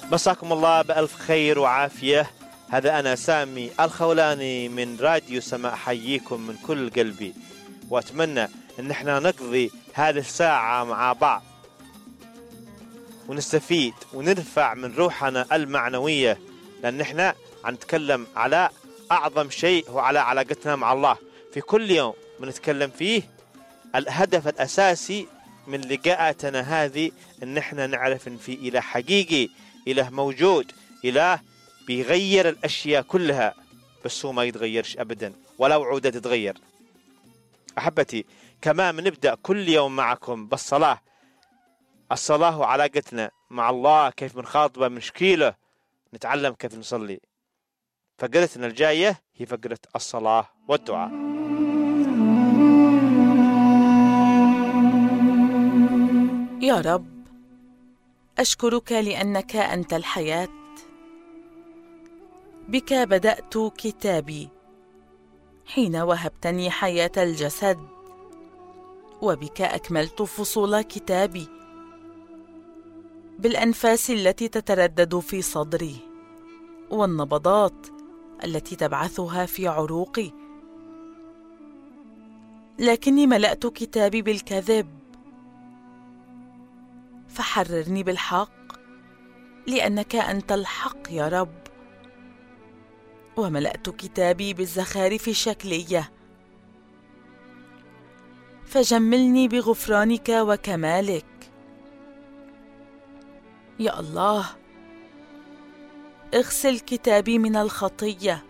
مساكم الله بألف خير وعافية. هذا أنا سامي الخولاني من راديو سماء، حييكم من كل قلبي، وأتمنى أن احنا نقضي هذه الساعة مع بعض ونستفيد ونرفع من روحنا المعنوية، لأن احنا نتكلم على أعظم شيء هو على علاقتنا مع الله. في كل يوم بنتكلم فيه الهدف الأساسي من لقاءاتنا هذه أن احنا نعرف أن في إله حقيقي، إله موجود، إله بيغير الأشياء كلها، بس هو ما يتغيرش أبدا ولا وعوده تتغير. أحبتي، كمان بنبدأ كل يوم معكم بالصلاة. الصلاة وعلاقتنا مع الله، كيف بنخاطبه، مشكيله، نتعلم كيف نصلي. فقرتنا الجاية هي فقرة الصلاة والدعاء. يا رب، أشكرك لأنك أنت الحياة. بك بدأت كتابي حين وهبتني حياة الجسد، وبك أكملت فصول كتابي بالأنفاس التي تتردد في صدري والنبضات التي تبعثها في عروقي. لكني ملأت كتابي بالكذب، فحررني بالحق لأنك أنت الحق يا رب. وملأت كتابي بالزخارف الشكلية، فجملني بغفرانك وكمالك. يا الله، اغسل كتابي من الخطية،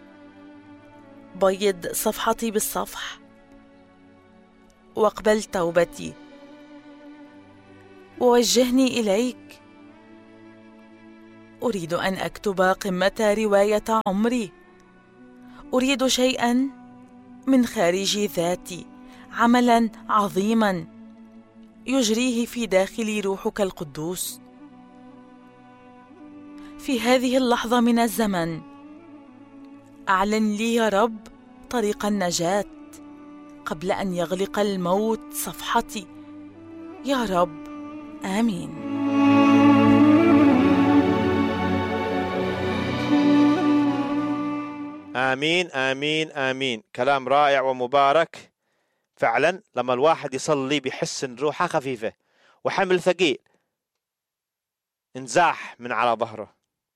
بيض صفحتي بالصفح، واقبل توبتي، ووجهني إليك. أريد أن أكتب قمة رواية عمري. أريد شيئا من خارج ذاتي، عملا عظيما يجريه في داخلي روحك القدوس. في هذه اللحظة من الزمن أعلن لي يا رب طريق النجاة قبل أن يغلق الموت صفحتي يا رب. آمين. آمين آمين آمين. كلام رائع ومبارك فعلا. لما الواحد يصلي بيحس إن روحه خفيفة وحمل ثقيل انزاح من على ظهره.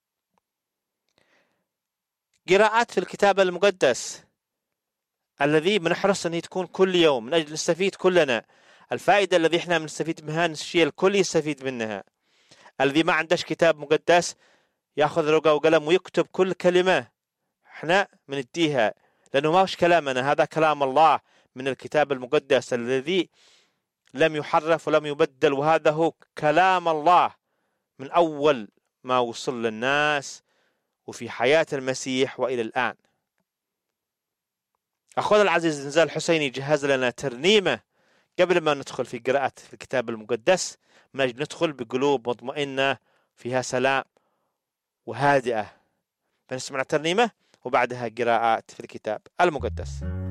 قراءات في الكتاب المقدس الذي بنحرص أن تكون كل يوم من أجل نستفيد كلنا. الفائدة الذي احنا بنستفيد منها الشيء الكل يستفيد منها. الذي ما عندش كتاب مقدس ياخذ ورقة وقلم ويكتب كل كلمة احنا بنديها، لأنه ما هوش كلامنا، هذا كلام الله من الكتاب المقدس الذي لم يحرف ولم يبدل، وهذا هو كلام الله من أول ما وصل للناس وفي حياة المسيح وإلى الآن. أخونا العزيز نزال حسيني جهز لنا ترنيمة قبل ما ندخل في قراءة الكتاب المقدس، من أجل ندخل بقلوب مطمئنة فيها سلام وهادئة. فنسمع ترنيمة وبعدها قراءات في الكتاب المقدس.